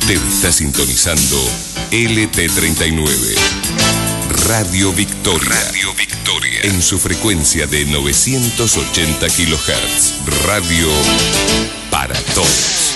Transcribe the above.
Usted está sintonizando LT39. Radio Victoria. Radio Victoria. En su frecuencia de 980 kHz. Radio para todos.